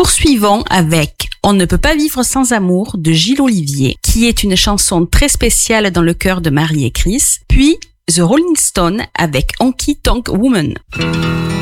poursuivons avec On ne peut pas vivre sans amour de Gilles Olivier, qui est une chanson très spéciale dans le cœur de Marie et Chris, puis The Rolling Stones avec Honky Tonk Woman.